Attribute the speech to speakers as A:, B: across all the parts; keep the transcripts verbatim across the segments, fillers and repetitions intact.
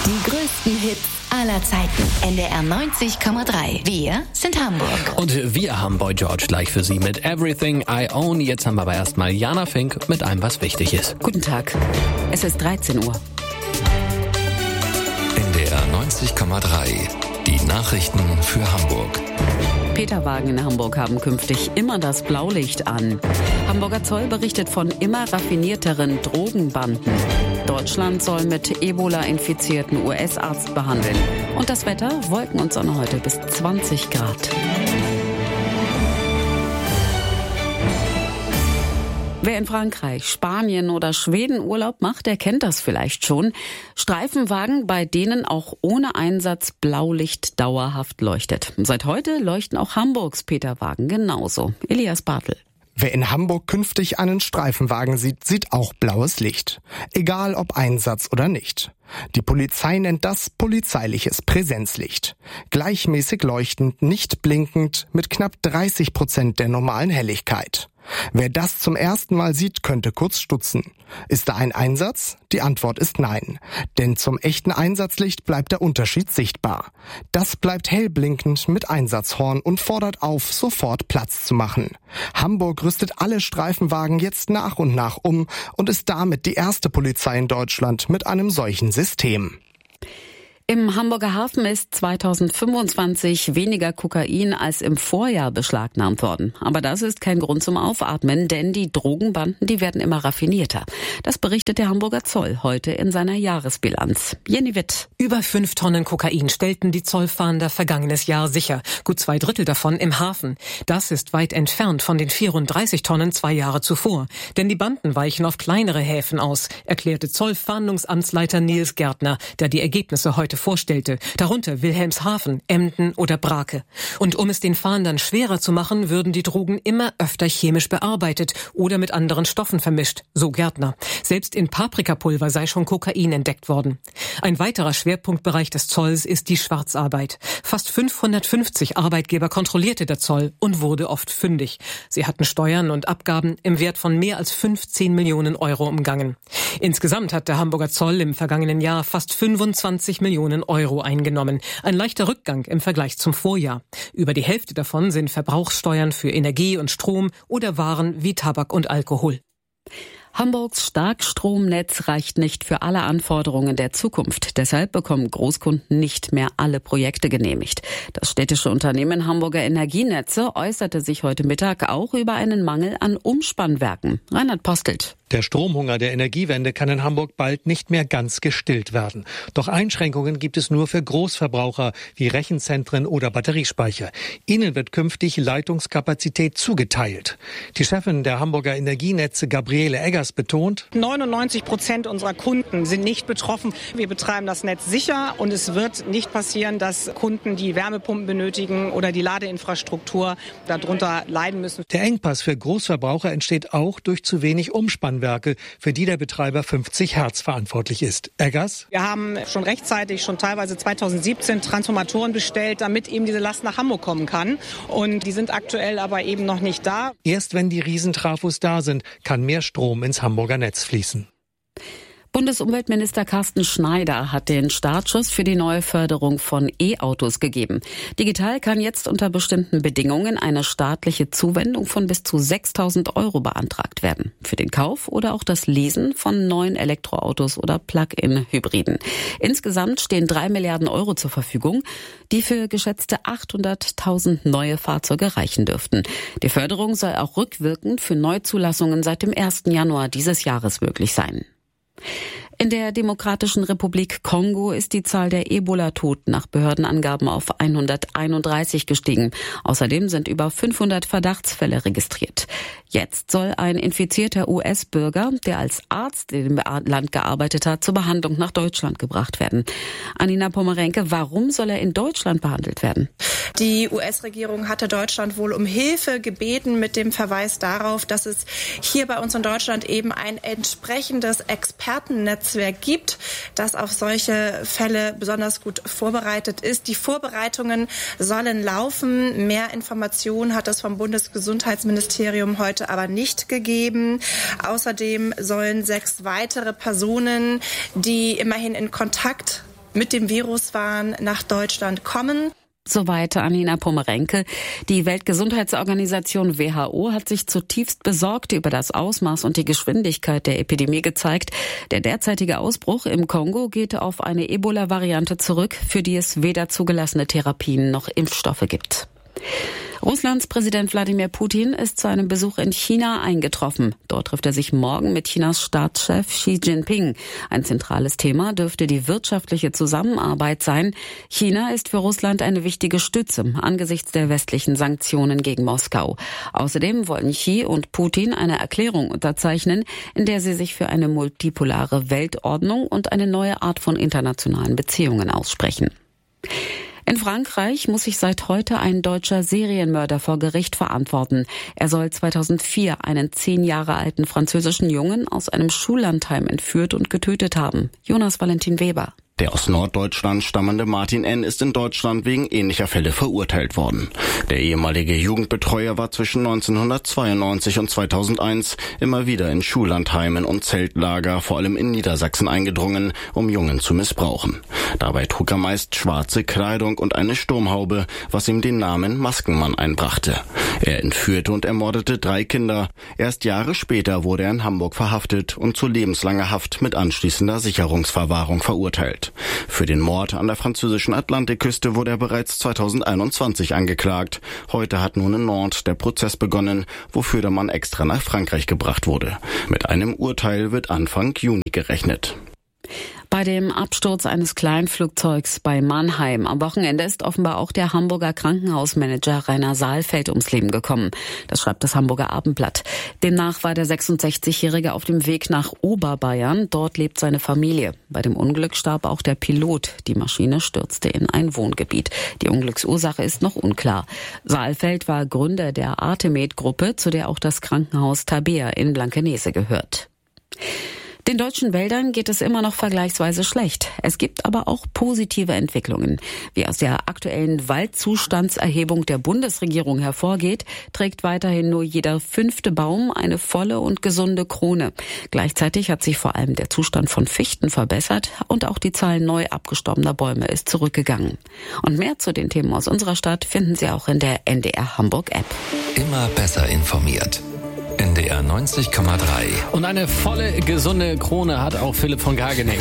A: Die größten Hits aller Zeiten. N D R neunzig Komma drei. Wir sind Hamburg.
B: Und wir haben Boy George gleich für Sie mit Everything I Own. Jetzt haben wir aber erstmal Jana Fink mit einem, was wichtig ist.
C: Guten Tag. Es ist dreizehn Uhr.
D: N D R neunzig Komma drei. Die Nachrichten für Hamburg.
C: Peterwagen in Hamburg haben künftig immer das Blaulicht an. Hamburger Zoll berichtet von immer raffinierteren Drogenbanden. Deutschland soll mit Ebola-infizierten U S-Arzt behandeln. Und das Wetter, Wolken und Sonne heute bis zwanzig Grad. Wer in Frankreich, Spanien oder Schweden Urlaub macht, der kennt das vielleicht schon. Streifenwagen, bei denen auch ohne Einsatz Blaulicht dauerhaft leuchtet. Seit heute leuchten auch Hamburgs Peterwagen genauso. Elias Bartel.
E: Wer in Hamburg künftig einen Streifenwagen sieht, sieht auch blaues Licht. Egal ob Einsatz oder nicht. Die Polizei nennt das polizeiliches Präsenzlicht. Gleichmäßig leuchtend, nicht blinkend, mit knapp dreißig Prozent der normalen Helligkeit. Wer das zum ersten Mal sieht, könnte kurz stutzen. Ist da ein Einsatz? Die Antwort ist nein. Denn zum echten Einsatzlicht bleibt der Unterschied sichtbar. Das bleibt hell blinkend mit Einsatzhorn und fordert auf, sofort Platz zu machen. Hamburg rüstet alle Streifenwagen jetzt nach und nach um und ist damit die erste Polizei in Deutschland mit einem solchen System.
C: Im Hamburger Hafen ist zweitausendfünfundzwanzig weniger Kokain als im Vorjahr beschlagnahmt worden. Aber das ist kein Grund zum Aufatmen, denn die Drogenbanden, die werden immer raffinierter. Das berichtet der Hamburger Zoll heute in seiner Jahresbilanz. Jenny Witt.
F: Über fünf Tonnen Kokain stellten die Zollfahnder vergangenes Jahr sicher. Gut zwei Drittel davon im Hafen. Das ist weit entfernt von den vierunddreißig Tonnen zwei Jahre zuvor. Denn die Banden weichen auf kleinere Häfen aus, erklärte Zollfahndungsamtsleiter Nils Gärtner, der die Ergebnisse heute vorstellte, darunter Wilhelmshaven, Emden oder Brake. Und um es den Fahndern schwerer zu machen, würden die Drogen immer öfter chemisch bearbeitet oder mit anderen Stoffen vermischt, so Gärtner. Selbst in Paprikapulver sei schon Kokain entdeckt worden. Ein weiterer Schwerpunktbereich des Zolls ist die Schwarzarbeit. Fast fünfhundertfünfzig Arbeitgeber kontrollierte der Zoll und wurde oft fündig. Sie hatten Steuern und Abgaben im Wert von mehr als fünfzehn Millionen Euro umgangen. Insgesamt hat der Hamburger Zoll im vergangenen Jahr fast fünfundzwanzig Millionen Euro eingenommen. Ein leichter Rückgang im Vergleich zum Vorjahr. Über die Hälfte davon sind Verbrauchssteuern für Energie und Strom oder Waren wie Tabak und Alkohol.
C: Hamburgs Starkstromnetz reicht nicht für alle Anforderungen der Zukunft. Deshalb bekommen Großkunden nicht mehr alle Projekte genehmigt. Das städtische Unternehmen Hamburger Energienetze äußerte sich heute Mittag auch über einen Mangel an Umspannwerken. Reinhard Postelt.
G: Der Stromhunger der Energiewende kann in Hamburg bald nicht mehr ganz gestillt werden. Doch Einschränkungen gibt es nur für Großverbraucher wie Rechenzentren oder Batteriespeicher. Ihnen wird künftig Leitungskapazität zugeteilt. Die Chefin der Hamburger Energienetze, Gabriele Eggers, betont:
H: neunundneunzig Prozent unserer Kunden sind nicht betroffen. Wir betreiben das Netz sicher und es wird nicht passieren, dass Kunden, die Wärmepumpen benötigen oder die Ladeinfrastruktur, darunter leiden müssen.
G: Der Engpass für Großverbraucher entsteht auch durch zu wenig Umspannwerke, für die der Betreiber fünfzig Hertz verantwortlich ist. Eggers:
H: Wir haben schon rechtzeitig, schon teilweise zweitausendsiebzehn, Transformatoren bestellt, damit eben diese Last nach Hamburg kommen kann. Und die sind aktuell aber eben noch nicht da.
G: Erst wenn die Riesentrafos da sind, kann mehr Strom ins Hamburger Netz fließen.
C: Bundesumweltminister Carsten Schneider hat den Startschuss für die neue Förderung von E-Autos gegeben. Digital kann jetzt unter bestimmten Bedingungen eine staatliche Zuwendung von bis zu sechstausend Euro beantragt werden. Für den Kauf oder auch das Leasen von neuen Elektroautos oder Plug-in-Hybriden. Insgesamt stehen drei Milliarden Euro zur Verfügung, die für geschätzte achthunderttausend neue Fahrzeuge reichen dürften. Die Förderung soll auch rückwirkend für Neuzulassungen seit dem ersten Januar dieses Jahres möglich sein. In der Demokratischen Republik Kongo ist die Zahl der Ebola-Toten nach Behördenangaben auf hunderteinunddreißig gestiegen. Außerdem sind über fünfhundert Verdachtsfälle registriert. Jetzt soll ein infizierter U S-Bürger, der als Arzt in dem Land gearbeitet hat, zur Behandlung nach Deutschland gebracht werden. Anina Pomerenke, warum soll er in Deutschland behandelt werden?
I: Die U S-Regierung hatte Deutschland wohl um Hilfe gebeten mit dem Verweis darauf, dass es hier bei uns in Deutschland eben ein entsprechendes Expertennetz gibt, das auf solche Fälle besonders gut vorbereitet ist. Die Vorbereitungen sollen laufen. Mehr Informationen hat es vom Bundesgesundheitsministerium heute aber nicht gegeben. Außerdem sollen sechs weitere Personen, die immerhin in Kontakt mit dem Virus waren, nach Deutschland kommen.
C: Soweit Anina Pommerenke. Die Weltgesundheitsorganisation W H O hat sich zutiefst besorgt über das Ausmaß und die Geschwindigkeit der Epidemie gezeigt. Der derzeitige Ausbruch im Kongo geht auf eine Ebola-Variante zurück, für die es weder zugelassene Therapien noch Impfstoffe gibt. Russlands Präsident Wladimir Putin ist zu einem Besuch in China eingetroffen. Dort trifft er sich morgen mit Chinas Staatschef Xi Jinping. Ein zentrales Thema dürfte die wirtschaftliche Zusammenarbeit sein. China ist für Russland eine wichtige Stütze angesichts der westlichen Sanktionen gegen Moskau. Außerdem wollen Xi und Putin eine Erklärung unterzeichnen, in der sie sich für eine multipolare Weltordnung und eine neue Art von internationalen Beziehungen aussprechen. In Frankreich muss sich seit heute ein deutscher Serienmörder vor Gericht verantworten. Er soll zweitausendvier einen zehn Jahre alten französischen Jungen aus einem Schullandheim entführt und getötet haben. Jonas Valentin Weber.
J: Der aus Norddeutschland stammende Martin N. ist in Deutschland wegen ähnlicher Fälle verurteilt worden. Der ehemalige Jugendbetreuer war zwischen neunzehnhundertzweiundneunzig und zweitausendeins immer wieder in Schullandheimen und Zeltlager, vor allem in Niedersachsen, eingedrungen, um Jungen zu missbrauchen. Dabei trug er meist schwarze Kleidung und eine Sturmhaube, was ihm den Namen Maskenmann einbrachte. Er entführte und ermordete drei Kinder. Erst Jahre später wurde er in Hamburg verhaftet und zu lebenslanger Haft mit anschließender Sicherungsverwahrung verurteilt. Für den Mord an der französischen Atlantikküste wurde er bereits zweitausendeinundzwanzig angeklagt. Heute hat nun in Nantes der Prozess begonnen, wofür der Mann extra nach Frankreich gebracht wurde. Mit einem Urteil wird Anfang Juni gerechnet.
C: Bei dem Absturz eines Kleinflugzeugs bei Mannheim am Wochenende ist offenbar auch der Hamburger Krankenhausmanager Rainer Saalfeld ums Leben gekommen. Das schreibt das Hamburger Abendblatt. Demnach war der sechsundsechzigjährige auf dem Weg nach Oberbayern. Dort lebt seine Familie. Bei dem Unglück starb auch der Pilot. Die Maschine stürzte in ein Wohngebiet. Die Unglücksursache ist noch unklar. Saalfeld war Gründer der Artemed-Gruppe, zu der auch das Krankenhaus Tabea in Blankenese gehört. Den deutschen Wäldern geht es immer noch vergleichsweise schlecht. Es gibt aber auch positive Entwicklungen. Wie aus der aktuellen Waldzustandserhebung der Bundesregierung hervorgeht, trägt weiterhin nur jeder fünfte Baum eine volle und gesunde Krone. Gleichzeitig hat sich vor allem der Zustand von Fichten verbessert und auch die Zahl neu abgestorbener Bäume ist zurückgegangen. Und mehr zu den Themen aus unserer Stadt finden Sie auch in der N D R Hamburg App.
D: Immer besser informiert. N D R neunzig Komma drei.
B: Und eine volle, gesunde Krone hat auch Philipp von Gargeneck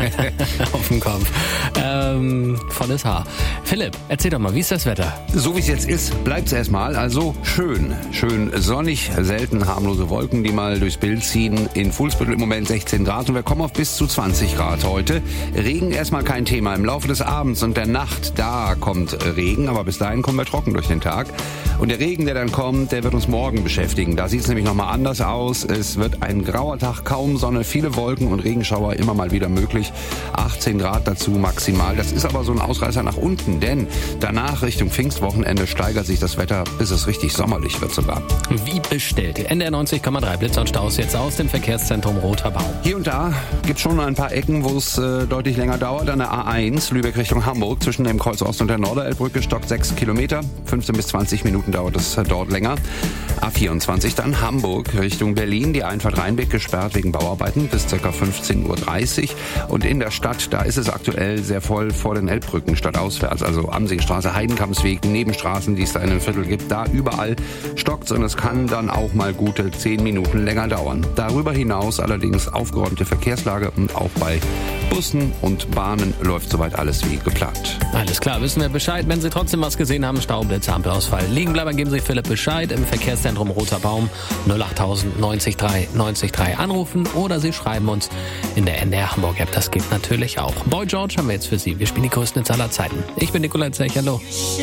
B: auf dem Kopf. Ähm, volles Haar. Philipp, erzähl doch mal, wie ist das Wetter?
K: So wie es jetzt ist, bleibt es erstmal. Also schön. Schön sonnig, selten harmlose Wolken, die mal durchs Bild ziehen. In Fuhlsbüttel im Moment sechzehn Grad und wir kommen auf bis zu zwanzig Grad heute. Regen erstmal kein Thema. Im Laufe des Abends und der Nacht, da kommt Regen. Aber bis dahin kommen wir trocken durch den Tag. Und der Regen, der dann kommt, der wird uns morgen beschäftigen. Da sieht es nämlich nochmal anders aus. Es wird ein grauer Tag, kaum Sonne, viele Wolken und Regenschauer immer mal wieder möglich. achtzehn Grad dazu maximal. Das ist aber so ein Ausreißer nach unten, denn danach Richtung Pfingstwochenende steigert sich das Wetter, bis es richtig sommerlich wird sogar.
B: Wie bestellt. N D R neunzig Komma drei Blitz und Staus jetzt aus dem Verkehrszentrum Roter Baum.
K: Hier und da gibt es schon ein paar Ecken, wo es äh, deutlich länger dauert. An der A eins, Lübeck Richtung Hamburg, zwischen dem Kreuz Ost und der Norderelbbrücke stockt sechs Kilometer. fünfzehn bis zwanzig Minuten dauert es äh, dort länger. A vierundzwanzig dann Hamburg Richtung Berlin, die Einfahrt Rheinbeck gesperrt wegen Bauarbeiten bis ca. fünfzehn Uhr dreißig. Und in der Stadt, da ist es aktuell sehr voll vor den Elbbrücken stadtauswärts. Also Amsingstraße, Heidenkampsweg, Nebenstraßen, die es da in dem Viertel gibt. Da überall stockt's und es kann dann auch mal gute zehn Minuten länger dauern. Darüber hinaus allerdings aufgeräumte Verkehrslage und auch bei Bussen und Bahnen läuft soweit alles wie geplant.
B: Alles klar, wissen wir Bescheid. Wenn Sie trotzdem was gesehen haben, Staublitzer, Ampelausfall, liegen bleiben, geben Sie Philipp Bescheid im Verkehrszentrum Roter Baum null acht tausend neunzig drei neunzig drei anrufen oder Sie schreiben uns in der N D R Hamburg App. Das geht natürlich auch. Boy George haben wir jetzt für Sie. Wir spielen die größten Hits aller Zeiten. Ich bin Nikolai Zech, hallo.